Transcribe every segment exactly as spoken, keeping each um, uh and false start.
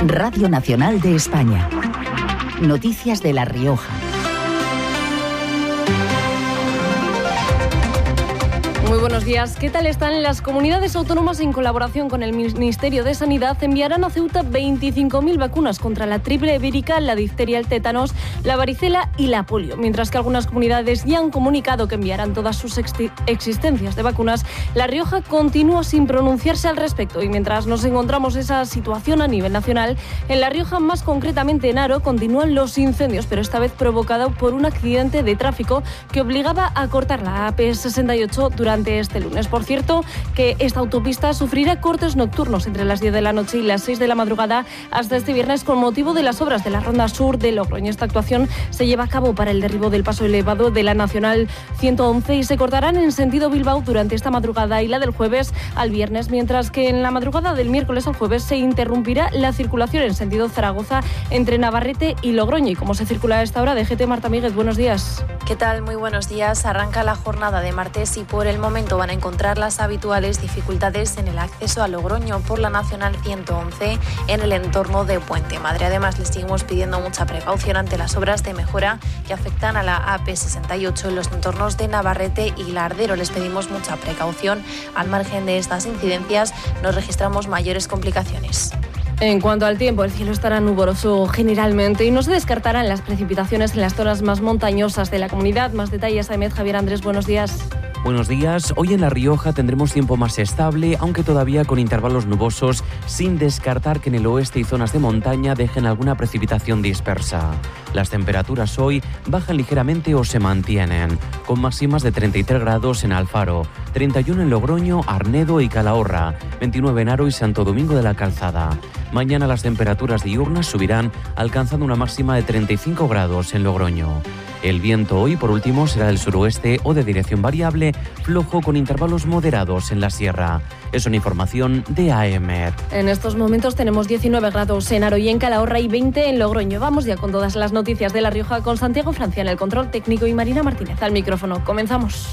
Radio Nacional de España. Noticias de La Rioja. Muy buenos días. ¿Qué tal están? Las comunidades autónomas, en colaboración con el Ministerio de Sanidad, enviarán a Ceuta veinticinco mil vacunas contra la triple vírica, la difteria, el tétanos, la varicela y la polio. Mientras que algunas comunidades ya han comunicado que enviarán todas sus existencias de vacunas, La Rioja continúa sin pronunciarse al respecto. Y mientras nos encontramos esa situación a nivel nacional, en La Rioja, más concretamente en Haro, continúan los incendios, pero esta vez provocado por un accidente de tráfico que obligaba a cortar la A P sesenta y ocho durante este lunes. Por cierto, que esta autopista sufrirá cortes nocturnos entre las diez de la noche y las seis de la madrugada hasta este viernes con motivo de las obras de la Ronda Sur de Logroño. Esta actuación se lleva a cabo para el derribo del paso elevado de la Nacional ciento once y se cortarán en sentido Bilbao durante esta madrugada y la del jueves al viernes, mientras que en la madrugada del miércoles al jueves se interrumpirá la circulación en sentido Zaragoza entre Navarrete y Logroño. Y como se circula a esta hora, D G T, Marta Míguez, buenos días. ¿Qué tal? Muy buenos días. Arranca la jornada de martes y por el momento van a encontrar las habituales dificultades en el acceso a Logroño por la Nacional ciento once en el entorno de Puente Madre. Además, les seguimos pidiendo mucha precaución ante las obras de mejora que afectan a la A P sesenta y ocho en los entornos de Navarrete y Lardero. Les pedimos mucha precaución. Al margen de estas incidencias, no registramos mayores complicaciones. En cuanto al tiempo, el cielo estará nuboso generalmente y no se descartarán las precipitaciones en las zonas más montañosas de la comunidad. Más detalles, Ahmed. Javier Andrés, buenos días. Buenos días. Hoy en La Rioja tendremos tiempo más estable, aunque todavía con intervalos nubosos, sin descartar que en el oeste y zonas de montaña dejen alguna precipitación dispersa. Las temperaturas hoy bajan ligeramente o se mantienen, con máximas de treinta y tres grados en Alfaro, treinta y uno en Logroño, Arnedo y Calahorra, veintinueve en Haro y Santo Domingo de la Calzada. Mañana las temperaturas diurnas subirán, alcanzando una máxima de treinta y cinco grados en Logroño. El viento hoy, por último, será del suroeste o de dirección variable, flojo con intervalos moderados en la sierra. Es una información de A M E T. En estos momentos tenemos diecinueve grados en Haro y en Calahorra y veinte en Logroño. Vamos ya con todas las noticias de La Rioja con Santiago Francia en el control técnico y Marina Martínez al micrófono. Comenzamos.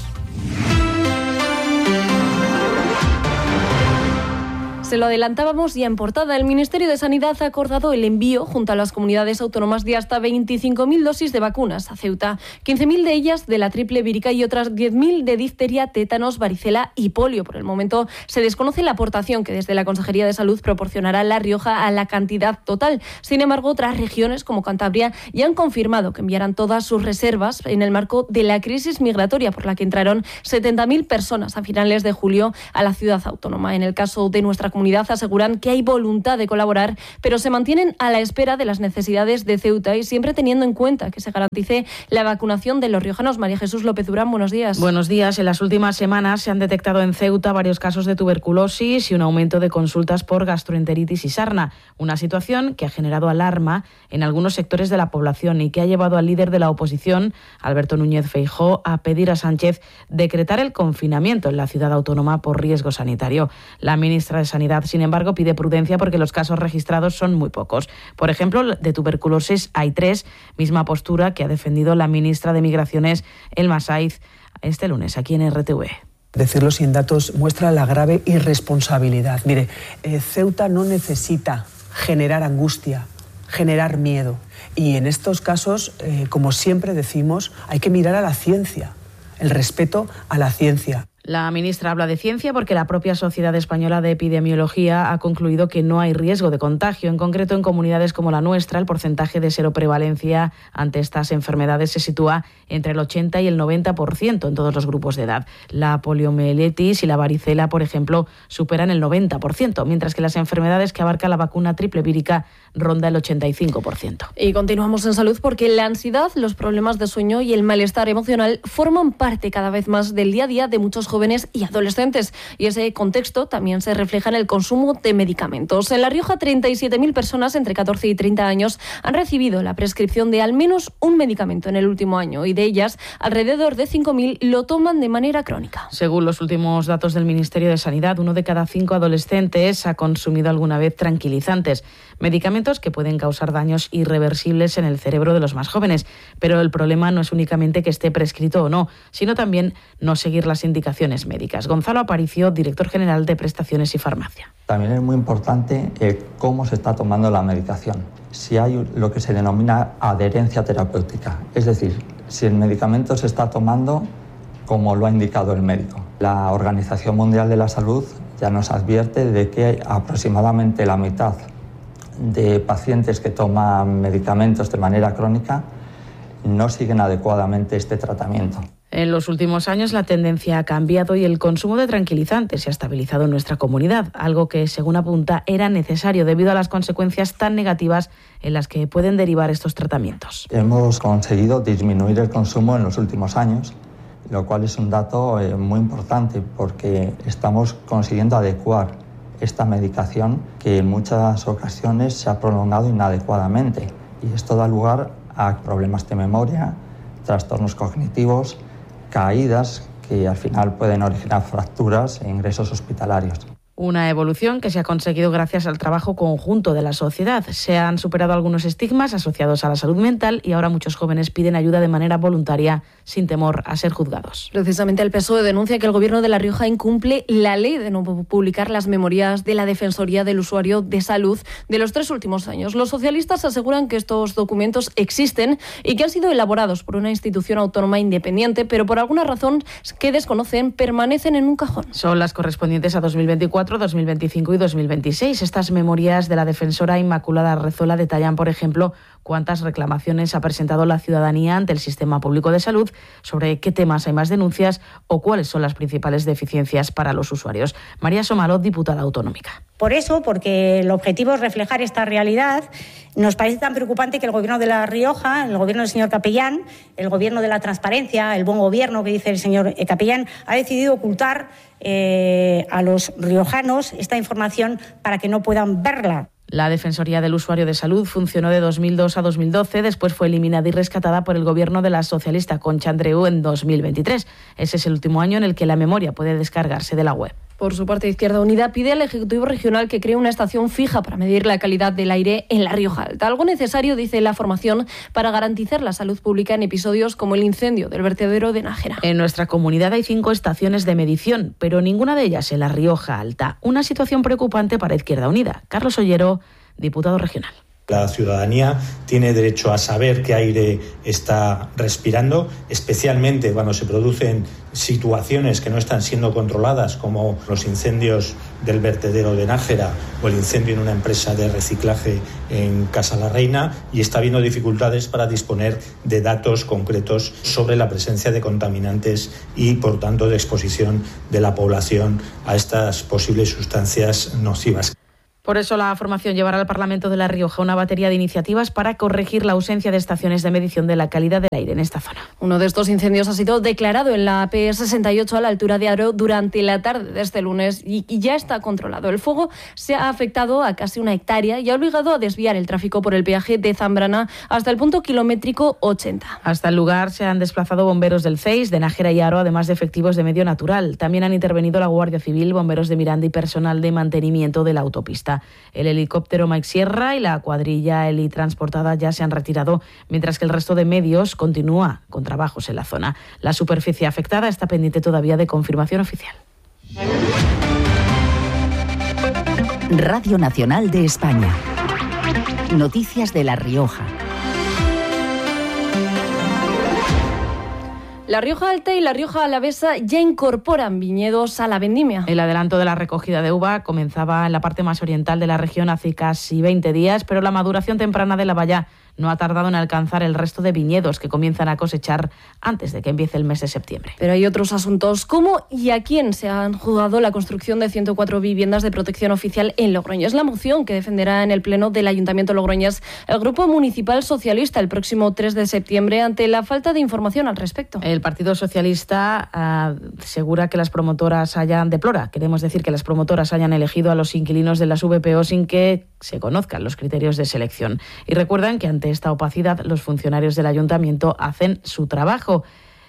Se lo adelantábamos ya en portada. El Ministerio de Sanidad ha acordado el envío, junto a las comunidades autónomas, de hasta veinticinco mil dosis de vacunas a Ceuta. quince mil de ellas de la triple vírica y otras diez mil de difteria, tétanos, varicela y polio. Por el momento se desconoce la aportación que desde la Consejería de Salud proporcionará La Rioja a la cantidad total. Sin embargo, otras regiones como Cantabria ya han confirmado que enviarán todas sus reservas en el marco de la crisis migratoria por la que entraron setenta mil personas a finales de julio a la ciudad autónoma. En el caso de nuestra comunidad, comunidad aseguran que hay voluntad de colaborar, pero se mantienen a la espera de las necesidades de Ceuta y siempre teniendo en cuenta que se garantice la vacunación de los riojanos. María Jesús López Durán, buenos días. Buenos días. En las últimas semanas se han detectado en Ceuta varios casos de tuberculosis y un aumento de consultas por gastroenteritis y sarna, una situación que ha generado alarma en algunos sectores de la población y que ha llevado al líder de la oposición, Alberto Núñez Feijóo, a pedir a Sánchez decretar el confinamiento en la ciudad autónoma por riesgo sanitario. La ministra de Sanidad, sin embargo, pide prudencia porque los casos registrados son muy pocos. Por ejemplo, de tuberculosis hay tres, misma postura que ha defendido la ministra de Migraciones, Elma Saiz, este lunes aquí en R T V. Decirlo sin datos muestra la grave irresponsabilidad. Mire, eh, Ceuta no necesita generar angustia, generar miedo. Y en estos casos, eh, como siempre decimos, hay que mirar a la ciencia, el respeto a la ciencia. La ministra habla de ciencia porque la propia Sociedad Española de Epidemiología ha concluido que no hay riesgo de contagio. En concreto, en comunidades como la nuestra, el porcentaje de seroprevalencia ante estas enfermedades se sitúa entre el ochenta y el noventa por ciento en todos los grupos de edad. La poliomielitis y la varicela, por ejemplo, superan el noventa por ciento, mientras que las enfermedades que abarca la vacuna triple vírica ronda el ochenta y cinco por ciento. Y continuamos en salud porque la ansiedad, los problemas de sueño y el malestar emocional forman parte cada vez más del día a día de muchos jóvenes y adolescentes. Y ese contexto también se refleja en el consumo de medicamentos. En La Rioja, treinta y siete mil personas entre catorce y treinta años han recibido la prescripción de al menos un medicamento en el último año y de ellas, alrededor de cinco mil lo toman de manera crónica. Según los últimos datos del Ministerio de Sanidad, uno de cada cinco adolescentes ha consumido alguna vez tranquilizantes, medicamentos medicamentos que pueden causar daños irreversibles en el cerebro de los más jóvenes. Pero el problema no es únicamente que esté prescrito o no, sino también no seguir las indicaciones médicas. Gonzalo Aparicio, director general de Prestaciones y Farmacia. También es muy importante eh, cómo se está tomando la medicación. Si hay lo que se denomina adherencia terapéutica, es decir, si el medicamento se está tomando como lo ha indicado el médico. La Organización Mundial de la Salud ya nos advierte de que aproximadamente la mitad de pacientes que toman medicamentos de manera crónica no siguen adecuadamente este tratamiento. En los últimos años la tendencia ha cambiado y el consumo de tranquilizantes se ha estabilizado en nuestra comunidad, algo que, según apunta, era necesario debido a las consecuencias tan negativas en las que pueden derivar estos tratamientos. Hemos conseguido disminuir el consumo en los últimos años, lo cual es un dato eh, muy importante porque estamos consiguiendo adecuar esta medicación que en muchas ocasiones se ha prolongado inadecuadamente, y esto da lugar a problemas de memoria, trastornos cognitivos, caídas que al final pueden originar fracturas e ingresos hospitalarios. Una evolución que se ha conseguido gracias al trabajo conjunto de la sociedad. Se han superado algunos estigmas asociados a la salud mental y ahora muchos jóvenes piden ayuda de manera voluntaria sin temor a ser juzgados. Precisamente el P S O E denuncia que el Gobierno de La Rioja incumple la ley de no publicar las memorias de la Defensoría del Usuario de Salud de los tres últimos años. Los socialistas aseguran que estos documentos existen y que han sido elaborados por una institución autónoma independiente, pero por alguna razón que desconocen permanecen en un cajón. Son las correspondientes a dos mil veinticuatro, dos mil veinticinco y dos mil veintiséis. Estas memorias de la defensora Inmaculada Rezola detallan, por ejemplo, cuántas reclamaciones ha presentado la ciudadanía ante el sistema público de salud, sobre qué temas hay más denuncias o cuáles son las principales deficiencias para los usuarios. María Somalot, diputada autonómica. Por eso, porque el objetivo es reflejar esta realidad, nos parece tan preocupante que el Gobierno de La Rioja, el Gobierno del señor Capellán, el Gobierno de la transparencia, el buen gobierno que dice el señor Capellán, ha decidido ocultar eh, a los riojanos esta información para que no puedan verla. La Defensoría del Usuario de Salud funcionó de dos mil dos a dos mil doce, después fue eliminada y rescatada por el gobierno de la socialista Concha Andreu en dos mil veintitrés. Ese es el último año en el que la memoria puede descargarse de la web. Por su parte, Izquierda Unida pide al Ejecutivo Regional que cree una estación fija para medir la calidad del aire en La Rioja Alta. Algo necesario, dice la formación, para garantizar la salud pública en episodios como el incendio del vertedero de Nájera. En nuestra comunidad hay cinco estaciones de medición, pero ninguna de ellas en La Rioja Alta. Una situación preocupante para Izquierda Unida. Carlos Ollero, diputado regional. La ciudadanía tiene derecho a saber qué aire está respirando, especialmente cuando se producen situaciones que no están siendo controladas, como los incendios del vertedero de Nájera o el incendio en una empresa de reciclaje en Casa la Reina, y está habiendo dificultades para disponer de datos concretos sobre la presencia de contaminantes y, por tanto, de exposición de la población a estas posibles sustancias nocivas. Por eso la formación llevará al Parlamento de La Rioja una batería de iniciativas para corregir la ausencia de estaciones de medición de la calidad del aire en esta zona. Uno de estos incendios ha sido declarado en la P sesenta y ocho a la altura de Aro durante la tarde de este lunes y ya está controlado. El fuego se ha afectado a casi una hectárea y ha obligado a desviar el tráfico por el peaje de Zambrana hasta el punto kilométrico ochenta. Hasta el lugar se han desplazado bomberos del C E I S, de Nájera y Aro, además de efectivos de Medio Natural. También han intervenido la Guardia Civil, bomberos de Miranda y personal de mantenimiento de la autopista. El helicóptero Mike Sierra y la cuadrilla helitransportada ya se han retirado, mientras que el resto de medios continúa con trabajos en la zona. La superficie afectada está pendiente todavía de confirmación oficial. Radio Nacional de España. Noticias de La Rioja. La Rioja Alta y La Rioja Alavesa ya incorporan viñedos a la vendimia. El adelanto de la recogida de uva comenzaba en la parte más oriental de la región hace casi veinte días, pero la maduración temprana de la baya no ha tardado en alcanzar el resto de viñedos que comienzan a cosechar antes de que empiece el mes de septiembre. Pero hay otros asuntos. ¿Cómo y a quién se han juzgado la construcción de ciento cuatro viviendas de protección oficial en Logroño? Es la moción que defenderá en el Pleno del Ayuntamiento logroñés el Grupo Municipal Socialista el próximo tres de septiembre ante la falta de información al respecto. El Partido Socialista uh, asegura que las promotoras hayan, deplora, queremos decir que las promotoras hayan elegido a los inquilinos de las V P O sin que se conozcan los criterios de selección. Y recuerdan que ante esta opacidad los funcionarios del Ayuntamiento hacen su trabajo.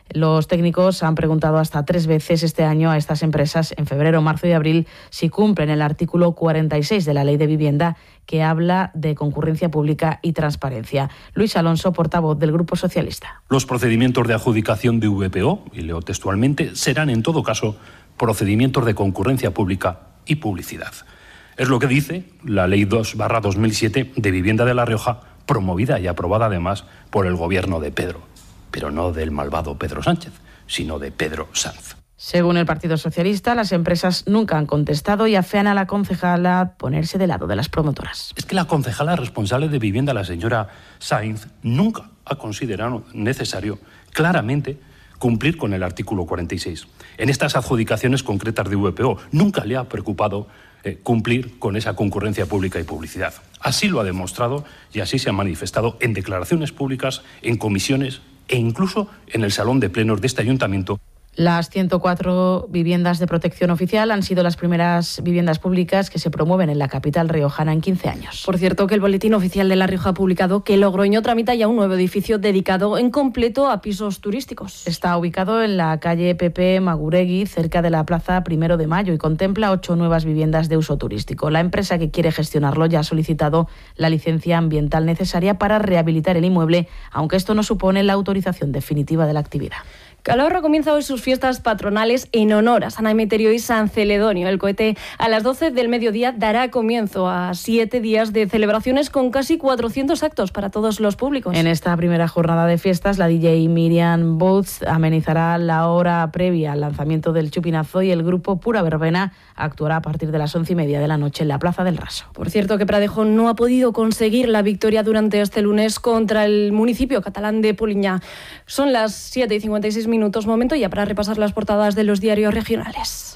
Los técnicos han preguntado hasta tres veces este año a estas empresas, en febrero, marzo y abril, si cumplen el artículo cuarenta y seis de la Ley de Vivienda, que habla de concurrencia pública y transparencia. Luis Alonso, portavoz del Grupo Socialista. Los procedimientos de adjudicación de V P O, y leo textualmente, serán en todo caso procedimientos de concurrencia pública y publicidad. Es lo que dice la Ley dos barra dos mil siete de Vivienda de La Rioja, promovida y aprobada además por el gobierno de Pedro. Pero no del malvado Pedro Sánchez, sino de Pedro Sanz. Según el Partido Socialista, las empresas nunca han contestado y afean a la concejala ponerse del lado de las promotoras. Es que la concejala responsable de vivienda, la señora Sainz, nunca ha considerado necesario claramente cumplir con el artículo cuarenta y seis. En estas adjudicaciones concretas de V P O nunca le ha preocupado eh, cumplir con esa concurrencia pública y publicidad. Así lo ha demostrado y así se ha manifestado en declaraciones públicas, en comisiones e incluso en el salón de plenos de este ayuntamiento. Las ciento cuatro viviendas de protección oficial han sido las primeras viviendas públicas que se promueven en la capital riojana en quince años. Por cierto, que el Boletín Oficial de La Rioja ha publicado que Logroño tramita ya un nuevo edificio dedicado en completo a pisos turísticos. Está ubicado en la calle Pepe Maguregui, cerca de la Plaza Primero de Mayo, y contempla ocho nuevas viviendas de uso turístico. La empresa que quiere gestionarlo ya ha solicitado la licencia ambiental necesaria para rehabilitar el inmueble, aunque esto no supone la autorización definitiva de la actividad. Calahorra comienza hoy sus fiestas patronales en honor a San Emeterio y San Celedonio. El cohete a las doce del mediodía dará comienzo a siete días de celebraciones con casi cuatrocientos actos para todos los públicos. En esta primera jornada de fiestas, la D J Miriam Boots amenizará la hora previa al lanzamiento del chupinazo y el grupo Pura Verbena actuará a partir de las once y media de la noche en la Plaza del Raso. Por cierto, que Pradejo no ha podido conseguir la victoria durante este lunes contra el municipio catalán de Poliña. Son las siete y cincuenta y seis minutos, momento ya para repasar las portadas de los diarios regionales.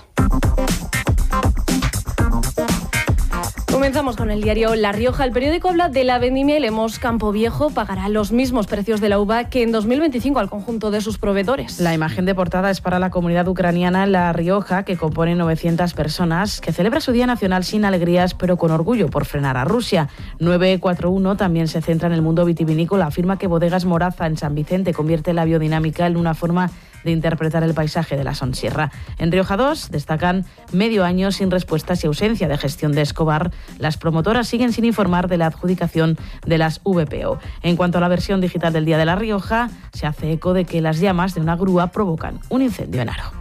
Comenzamos con el diario La Rioja. El periódico habla de la vendimia y Lemos Campo Viejo pagará los mismos precios de la uva que en dos mil veinticinco al conjunto de sus proveedores. La imagen de portada es para la comunidad ucraniana La Rioja, que compone novecientas personas, que celebra su Día Nacional sin alegrías, pero con orgullo por frenar a Rusia. nueve cuatro uno también se centra en el mundo vitivinícola. Afirma que Bodegas Moraza en San Vicente convierte la biodinámica en una forma de interpretar el paisaje de la Sonsierra. En Rioja dos destacan medio año sin respuestas y ausencia de gestión de Escobar. Las promotoras siguen sin informar de la adjudicación de las V P O. En cuanto a la versión digital del Día de La Rioja, se hace eco de que las llamas de una grúa provocan un incendio en Haro.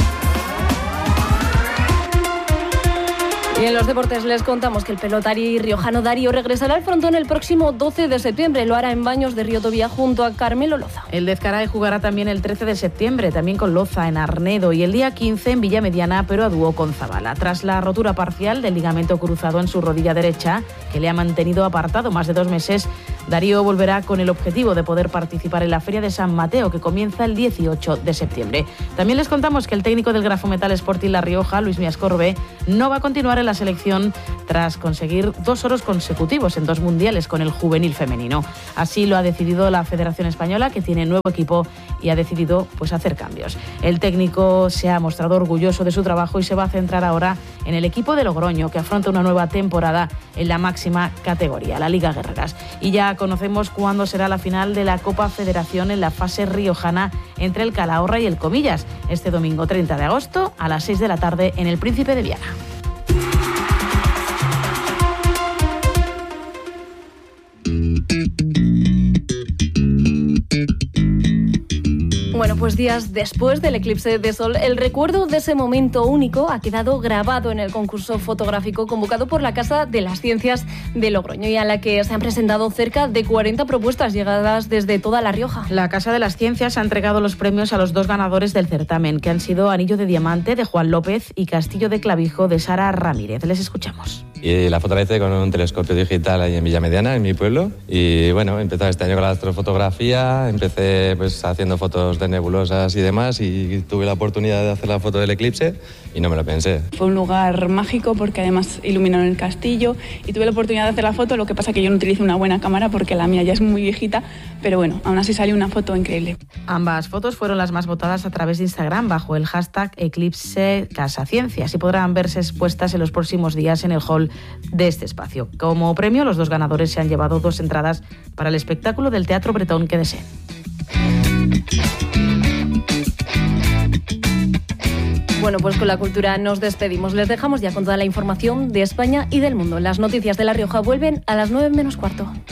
Y en los deportes les contamos que el pelotari riojano Darío regresará al frontón el próximo doce de septiembre. Lo hará en Baños de Río Tobía junto a Carmelo Loza. El de Ezcaray jugará también el trece de septiembre, también con Loza en Arnedo, y el día quince en Villamediana, pero a dúo con Zabala. Tras la rotura parcial del ligamento cruzado en su rodilla derecha, que le ha mantenido apartado más de dos meses, Darío volverá con el objetivo de poder participar en la Feria de San Mateo, que comienza el dieciocho de septiembre. También les contamos que el técnico del Grafometal Sporting La Rioja, Luis Miascorbe, no va a continuar en la selección tras conseguir dos oros consecutivos en dos mundiales con el juvenil femenino. Así lo ha decidido la Federación Española, que tiene nuevo equipo y ha decidido pues hacer cambios. El técnico se ha mostrado orgulloso de su trabajo y se va a centrar ahora en el equipo de Logroño, que afronta una nueva temporada en la máxima categoría, la Liga Guerreras. Y ya conocemos cuándo será la final de la Copa Federación en la fase riojana entre el Calahorra y el Comillas, este domingo treinta de agosto a las seis de la tarde en el Príncipe de Viana. Bueno, pues días después del eclipse de sol, el recuerdo de ese momento único ha quedado grabado en el concurso fotográfico convocado por la Casa de las Ciencias de Logroño, y a la que se han presentado cerca de cuarenta propuestas llegadas desde toda La Rioja. La Casa de las Ciencias ha entregado los premios a los dos ganadores del certamen, que han sido Anillo de Diamante de Juan López y Castillo de Clavijo de Sara Ramírez. Les escuchamos. Y la foto la hice con un telescopio digital ahí en Villamediana, en mi pueblo. Y bueno, he empezado este año con la astrofotografía, empecé pues haciendo fotos de nebulosas y demás, y tuve la oportunidad de hacer la foto del eclipse y no me lo pensé. Fue un lugar mágico porque además iluminaron el castillo y tuve la oportunidad de hacer la foto, lo que pasa que yo no utilicé una buena cámara porque la mía ya es muy viejita, pero bueno, aún así salió una foto increíble. Ambas fotos fueron las más votadas a través de Instagram bajo el hashtag Eclipse Casa Ciencias y podrán verse expuestas en los próximos días en el hall de este espacio. Como premio, los dos ganadores se han llevado dos entradas para el espectáculo del Teatro Bretón que deseen. Bueno, pues con la cultura nos despedimos. Les dejamos ya con toda la información de España y del mundo. Las noticias de La Rioja vuelven a las nueve menos cuarto.